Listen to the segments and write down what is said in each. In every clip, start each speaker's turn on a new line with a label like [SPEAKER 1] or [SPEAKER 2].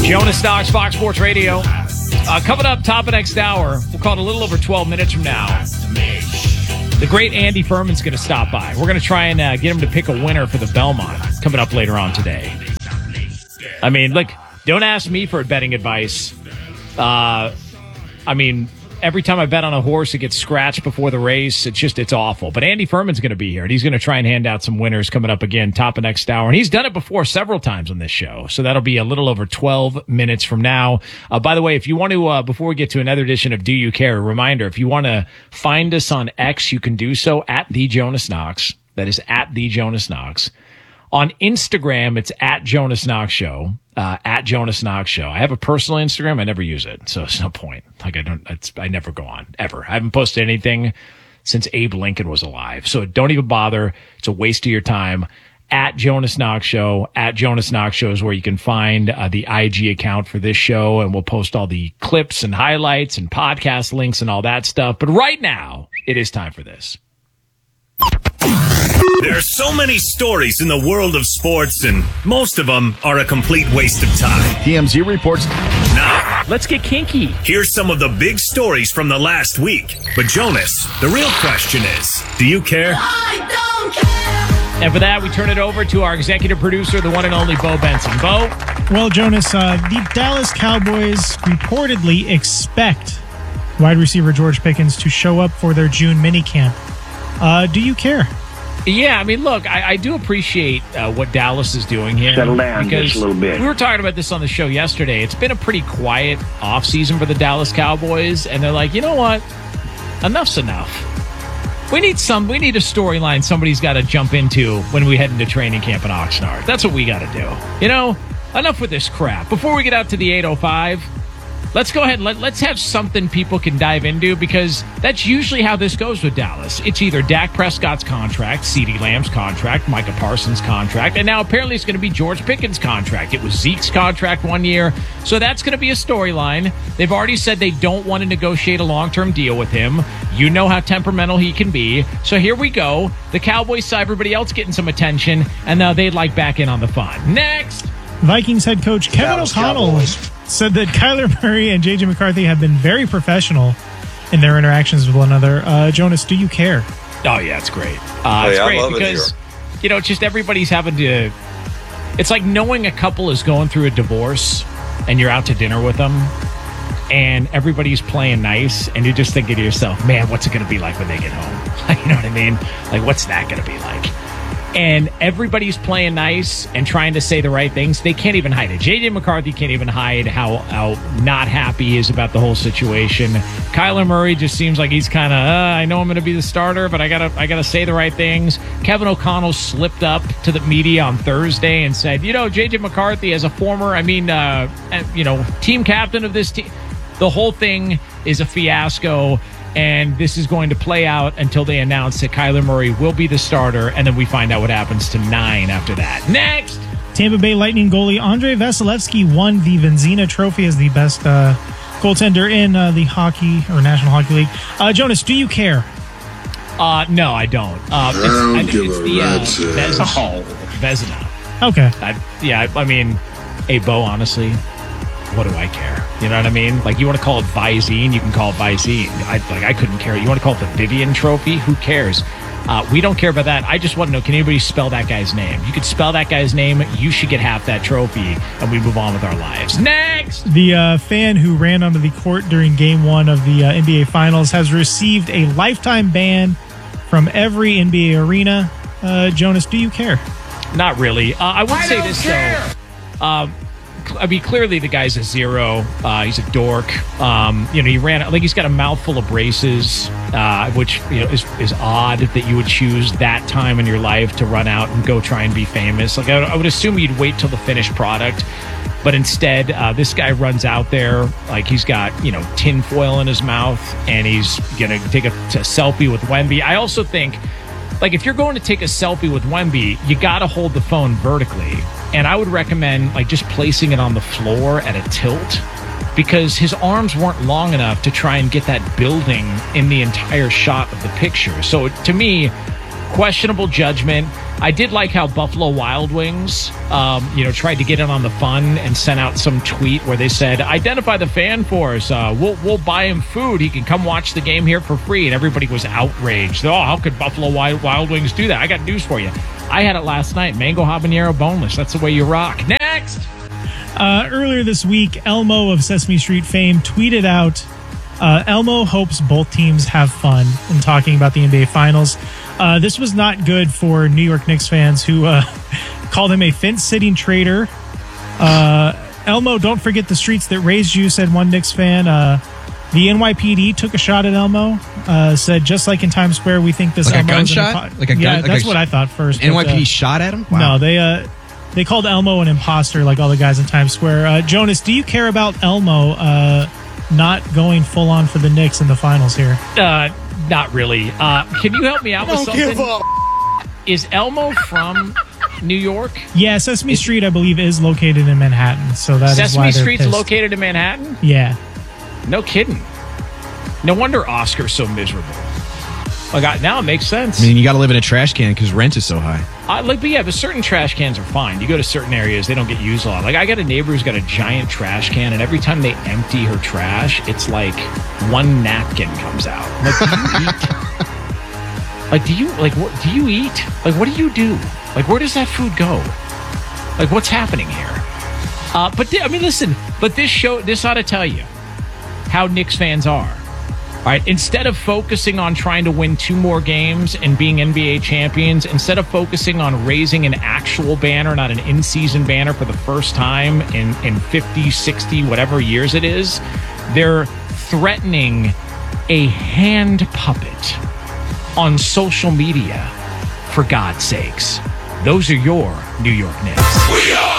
[SPEAKER 1] Jonas Knox, Fox Sports Radio. Coming up top of next hour, we'll call it a little over 12 minutes from now. The great Andy Furman's going to stop by. We're going to try and get him to pick a winner for the Belmont coming up later on today. I mean, look, don't ask me for betting advice. Every time I bet on a horse, it gets scratched before the race. It's awful. But Andy Furman's going to be here, and he's going to try and hand out some winners coming up again, top of next hour. And he's done it before several times on this show. So that'll be a little over 12 minutes from now. By the way, if you want to, before we get to another edition of Do You Care, a reminder, if you want to find us on X, you can do so at The Jonas Knox. That is at The Jonas Knox. On Instagram, it's at Jonas Knox Show. At Jonas Knox Show. I have a personal Instagram. I never use it, so it's no point. I never go on, ever. I haven't posted anything since Abe Lincoln was alive. So don't even bother. It's a waste of your time. At Jonas Knox Show. At Jonas Knox Show is where you can find the IG account for this show, and we'll post all the clips and highlights and podcast links and all that stuff. But right now, it is time for this.
[SPEAKER 2] There are so many stories in the world of sports, and most of them are a complete waste of time.
[SPEAKER 3] TMZ reports.
[SPEAKER 2] Now,
[SPEAKER 1] let's get kinky.
[SPEAKER 2] Here's some of the big stories from the last week. But Jonas, the real question is, do you care?
[SPEAKER 4] I don't care.
[SPEAKER 1] And for that, we turn it over to our executive producer, the one and only Bo Benson. Bo?
[SPEAKER 5] Well, Jonas, the Dallas Cowboys reportedly expect wide receiver George Pickens to show up for their June minicamp. Do you care?
[SPEAKER 1] Yeah, I mean, look, I do appreciate what Dallas is doing here.
[SPEAKER 6] Settle down just a little bit.
[SPEAKER 1] We were talking about this on the show yesterday. It's been a pretty quiet offseason for the Dallas Cowboys, and they're like, you know what? Enough's enough. We need a storyline somebody's got to jump into when we head into training camp in Oxnard. That's what we got to do. You know, enough with this crap. Before we get out to the 8:05, let's go ahead and let's have something people can dive into, because that's usually how this goes with Dallas. It's either Dak Prescott's contract, CeeDee Lamb's contract, Micah Parsons' contract, and now apparently it's going to be George Pickens' contract. It was Zeke's contract one year, so that's going to be a storyline. They've already said they don't want to negotiate a long-term deal with him. You know how temperamental he can be. So here we go. The Cowboys saw everybody else getting some attention, and now they'd like back in on the fun. Next!
[SPEAKER 5] Vikings head coach Kevin O'Connell said that Kyler Murray and J.J. McCarthy have been very professional in their interactions with one another. Jonas, do you care?
[SPEAKER 1] Oh, yeah, it's great. It's great because, it's just everybody's having to... It's like knowing a couple is going through a divorce and you're out to dinner with them and everybody's playing nice and you're just thinking to yourself, man, what's it going to be like when they get home? You know what I mean? Like, what's that going to be like? And everybody's playing nice and trying to say the right things. They can't even hide it. J.J. McCarthy can't even hide how not happy he is about the whole situation. Kyler Murray just seems like he's kind of, I know I'm going to be the starter, but I gotta say the right things. Kevin O'Connell slipped up to the media on Thursday and said, J.J. McCarthy, as a former, team captain of this team, the whole thing is a fiasco. And this is going to play out until they announce that Kyler Murray will be the starter, and then we find out what happens to 9 after that. Next!
[SPEAKER 5] Tampa Bay Lightning goalie Andrei Vasilevsky won the Vezina Trophy as the best goaltender in the hockey or National Hockey League. Jonas, do you care?
[SPEAKER 7] No, I don't.
[SPEAKER 4] It's the
[SPEAKER 7] Vezina.
[SPEAKER 5] Okay.
[SPEAKER 7] Hey, Bo, honestly, what do I care? You know what I mean? Like, you want to call it Visine, you can call it Visine. I couldn't care. You want to call it the Vivian Trophy? Who cares? We don't care about that. I just want to know, can anybody spell that guy's name? You could spell that guy's name, you should get half that trophy, and we move on with our lives. Next!
[SPEAKER 5] The fan who ran onto the court during Game 1 of the NBA Finals has received a lifetime ban from every NBA arena. Jonas, do you care?
[SPEAKER 7] Not really. I would say this, though. Clearly the guy's a zero. He's a dork. He ran, like, he's got a mouthful of braces, which, is odd that you would choose that time in your life to run out and go try and be famous. Like, I would assume you'd wait till the finished product, but instead, this guy runs out there like he's got, tin foil in his mouth, and he's going to take a selfie with Wemby. I also think, like, if you're going to take a selfie with Wemby, you got to hold the phone vertically. And I would recommend, like, just placing it on the floor at a tilt, because his arms weren't long enough to try and get that building in the entire shot of the picture. So to me,
[SPEAKER 1] questionable judgment. I did like how Buffalo Wild Wings, tried to get in on the fun and sent out some tweet where they said, identify the fan for us. We'll buy him food. He can come watch the game here for free. And everybody was outraged. Oh, how could Buffalo Wild Wings do that? I got news for you. I had it last night. Mango habanero boneless. That's the way you rock. Next.
[SPEAKER 5] Earlier this week, Elmo of Sesame Street fame tweeted out, Elmo hopes both teams have fun in talking about the NBA Finals. This was not good for New York Knicks fans who called him a fence-sitting traitor. Elmo, don't forget the streets that raised you, said one Knicks fan. The NYPD took a shot at Elmo, said, just like in Times Square, we think this
[SPEAKER 3] like
[SPEAKER 5] Elmo
[SPEAKER 3] a gunshot?
[SPEAKER 5] Yeah, that's what I thought first.
[SPEAKER 3] NYPD shot at him? Wow.
[SPEAKER 5] No, they called Elmo an imposter like all the guys in Times Square. Jonas, do you care about Elmo not going full on for the Knicks in the finals here?
[SPEAKER 1] Not really. Can you help me out with something? Give up. Is Elmo from New York?
[SPEAKER 5] Yeah, Sesame Street, I believe, is located in Manhattan. So that
[SPEAKER 1] Sesame
[SPEAKER 5] is why
[SPEAKER 1] Street's
[SPEAKER 5] pissed.
[SPEAKER 1] Located in Manhattan?
[SPEAKER 5] Yeah.
[SPEAKER 1] No kidding. No wonder Oscar's so miserable. Now it makes sense.
[SPEAKER 3] I mean, you got to live in a trash can because rent is so high.
[SPEAKER 1] But certain trash cans are fine. You go to certain areas, they don't get used a lot. Like, I got a neighbor who's got a giant trash can, and every time they empty her trash, it's like one napkin comes out. Like, do you eat? What do you eat? Like, what do you do? Like, where does that food go? Like, what's happening here? Listen, but this ought to tell you how Knicks fans are. All right, instead of focusing on trying to win 2 more games and being NBA champions, instead of focusing on raising an actual banner, not an in-season banner for the first time in 50, 60, whatever years it is, they're threatening a hand puppet on social media. For God's sakes. Those are your New York Knicks.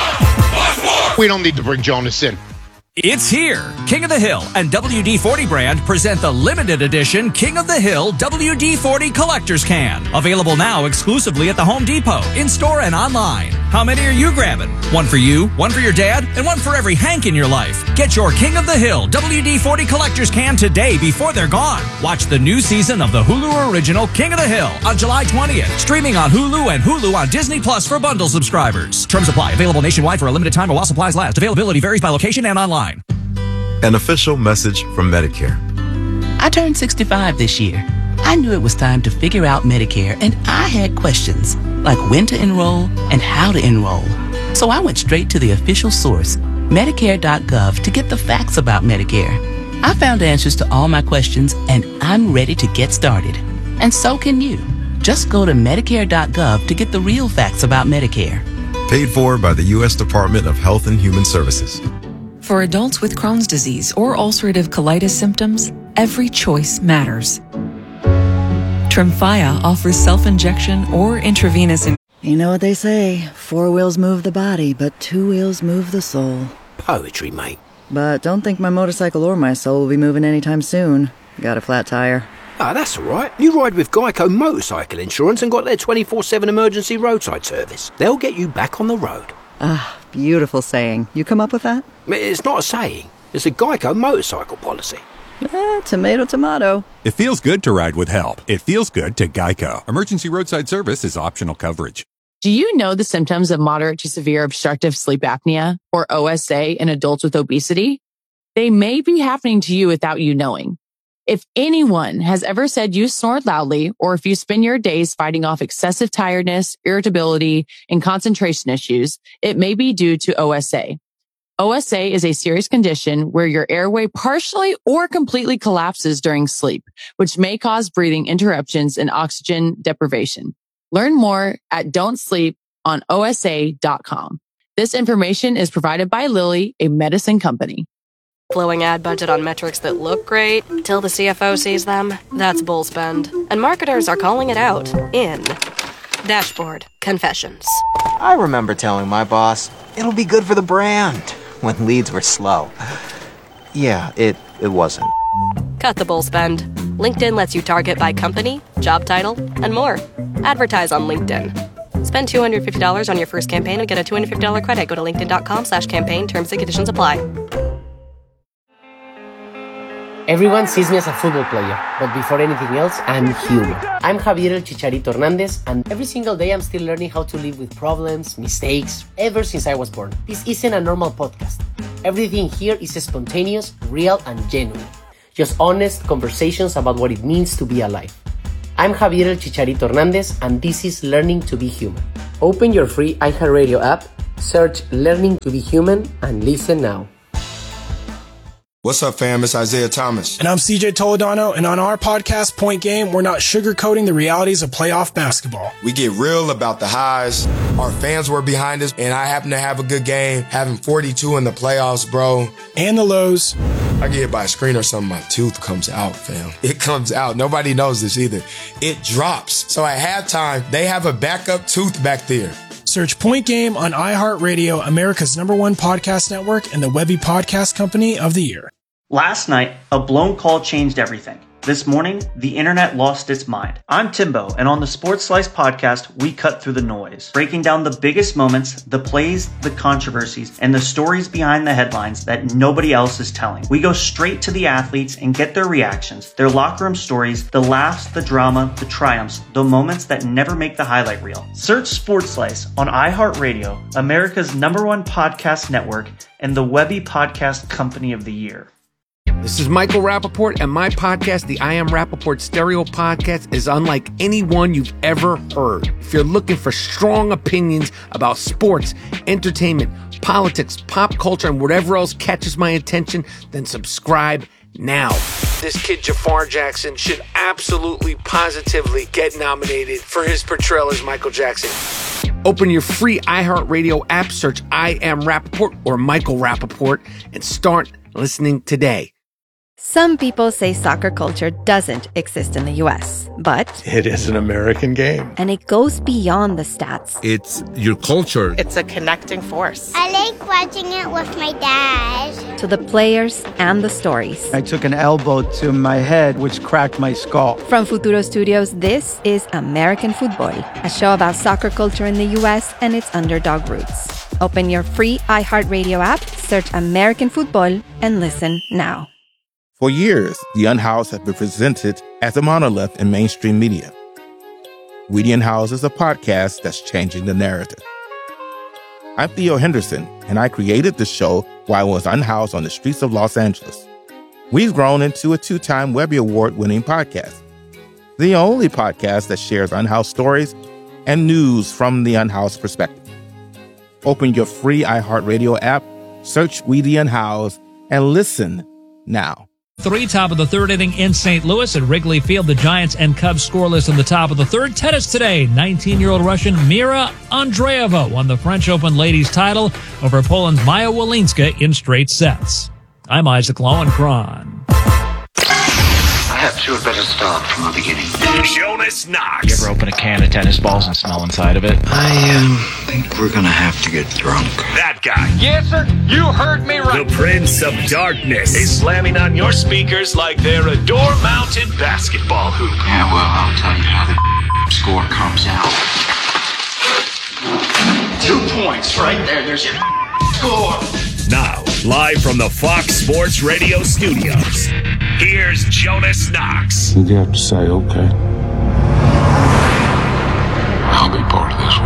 [SPEAKER 6] We don't need to bring Jonas in.
[SPEAKER 8] It's here. King of the Hill and WD-40 brand present the limited edition King of the Hill WD-40 Collector's Can. Available now exclusively at the Home Depot, in-store and online. How many are you grabbing? One for you, one for your dad, and one for every Hank in your life. Get your King of the Hill WD-40 Collector's Can today before they're gone. Watch the new season of the Hulu original King of the Hill on July 20th. Streaming on Hulu and Hulu on Disney Plus for bundle subscribers. Terms apply. Available nationwide for a limited time or while supplies last. Availability varies by location and online.
[SPEAKER 9] An official message from Medicare.
[SPEAKER 10] I turned 65 this year. I knew it was time to figure out Medicare, and I had questions, like when to enroll and how to enroll. So I went straight to the official source, Medicare.gov, to get the facts about Medicare. I found answers to all my questions, and I'm ready to get started. And so can you. Just go to Medicare.gov to get the real facts about Medicare.
[SPEAKER 9] Paid for by the U.S. Department of Health and Human Services.
[SPEAKER 11] For adults with Crohn's disease or ulcerative colitis symptoms, every choice matters. Tremfya offers self-injection or intravenous.
[SPEAKER 12] You know what they say, 4 wheels move the body, but 2 wheels move the soul.
[SPEAKER 13] Poetry, mate.
[SPEAKER 12] But don't think my motorcycle or my soul will be moving anytime soon. Got a flat tire.
[SPEAKER 13] Ah, that's all right. You ride with Geico Motorcycle Insurance and got their 24/7 emergency roadside service. They'll get you back on the road.
[SPEAKER 12] Ah, beautiful saying. You come up with that?
[SPEAKER 13] It's not a saying. It's a Geico motorcycle policy.
[SPEAKER 12] Tomato, tomato.
[SPEAKER 14] It feels good to ride with help. It feels good to Geico. Emergency roadside service is optional coverage.
[SPEAKER 15] Do you know the symptoms of moderate to severe obstructive sleep apnea, or OSA, in adults with obesity? They may be happening to you without you knowing. If anyone has ever said you snore loudly, or if you spend your days fighting off excessive tiredness, irritability, and concentration issues, it may be due to OSA. OSA is a serious condition where your airway partially or completely collapses during sleep, which may cause breathing interruptions and oxygen deprivation. Learn more at don'tsleeponosa.com. This information is provided by Lilly, a medicine company.
[SPEAKER 16] Blowing ad budget on metrics that look great till the CFO sees them, that's bull spend. And marketers are calling it out in Dashboard Confessions.
[SPEAKER 17] I remember telling my boss, it'll be good for the brand, when leads were slow. Yeah, it wasn't.
[SPEAKER 16] Cut the bull spend. LinkedIn lets you target by company, job title, and more. Advertise on LinkedIn. Spend $250 on your first campaign and get a $250 credit. Go to linkedin.com/campaign. Terms and conditions apply.
[SPEAKER 18] Everyone sees me as a football player, but before anything else, I'm human. I'm Javier El Chicharito Hernandez, and every single day I'm still learning how to live with problems, mistakes, ever since I was born. This isn't a normal podcast. Everything here is spontaneous, real, and genuine. Just honest conversations about what it means to be alive. I'm Javier El Chicharito Hernandez, and this is Learning to Be Human. Open your free iHeartRadio app, search Learning to Be Human, and listen now.
[SPEAKER 19] What's up, fam? It's Isaiah Thomas.
[SPEAKER 20] And I'm CJ Toledano, and on our podcast, Point Game, we're not sugarcoating the realities of playoff basketball.
[SPEAKER 19] We get real about the highs. Our fans were behind us, and I happen to have a good game, having 42 in the playoffs, bro.
[SPEAKER 20] And the lows.
[SPEAKER 19] I get hit by a screen or something, my tooth comes out, fam. It comes out. Nobody knows this either. It drops. So at halftime, they have a backup tooth back there.
[SPEAKER 20] Search Point Game on iHeartRadio, America's #1 podcast network, and the Webby Podcast Company of the Year.
[SPEAKER 21] Last night, a blown call changed everything. This morning, the internet lost its mind. I'm Timbo, and on the Sports Slice podcast, we cut through the noise, breaking down the biggest moments, the plays, the controversies, and the stories behind the headlines that nobody else is telling. We go straight to the athletes and get their reactions, their locker room stories, the laughs, the drama, the triumphs, the moments that never make the highlight reel. Search Sports Slice on iHeartRadio, America's #1 podcast network, and the Webby Podcast Company of the Year.
[SPEAKER 22] This is Michael Rappaport, and my podcast, the I Am Rappaport Stereo Podcast, is unlike any one you've ever heard. If you're looking for strong opinions about sports, entertainment, politics, pop culture, and whatever else catches my attention, then subscribe now. This kid, Jafar Jackson, should absolutely, positively get nominated for his portrayal as Michael Jackson. Open your free iHeartRadio app, search I Am Rappaport or Michael Rappaport, and start listening today.
[SPEAKER 23] Some people say soccer culture doesn't exist in the U.S., but
[SPEAKER 24] it is an American game.
[SPEAKER 23] And it goes beyond the stats.
[SPEAKER 24] It's your culture.
[SPEAKER 25] It's a connecting force.
[SPEAKER 26] I like watching it with my dad.
[SPEAKER 23] To the players and the stories.
[SPEAKER 27] I took an elbow to my head, which cracked my skull.
[SPEAKER 23] From Futuro Studios, this is American Football, a show about soccer culture in the U.S. and its underdog roots. Open your free iHeartRadio app, search American Football, and listen now.
[SPEAKER 28] For years, The Unhoused has been presented as a monolith in mainstream media. We The Unhoused is a podcast that's changing the narrative. I'm Theo Henderson, and I created the show while I was unhoused on the streets of Los Angeles. We've grown into a 2-time Webby Award-winning podcast, the only podcast that shares unhoused stories and news from the unhoused perspective. Open your free iHeartRadio app, search We The Unhoused, and listen now.
[SPEAKER 1] 3 top of the third inning in St. Louis at Wrigley Field. The Giants and Cubs scoreless in the top of the third. Tennis today. 19-year-old Russian Mira Andreeva won the French Open ladies title over Poland's Maja Walinska in straight sets. I'm Isaac Lowenkron.
[SPEAKER 29] Perhaps you had better start from the beginning.
[SPEAKER 2] Jonas Knox.
[SPEAKER 7] You ever open a can of tennis balls and smell inside of it?
[SPEAKER 29] I think we're gonna have to get drunk.
[SPEAKER 2] That guy.
[SPEAKER 30] Yes, sir. You heard me right.
[SPEAKER 2] The Prince of Darkness is slamming on your speakers like they're a door-mounted basketball hoop.
[SPEAKER 29] Yeah, well, I'll tell you how the score comes out. 2 points right there. There's your score.
[SPEAKER 2] Now, live from the Fox Sports Radio studios, here's Jonas Knox.
[SPEAKER 31] You have to say, okay.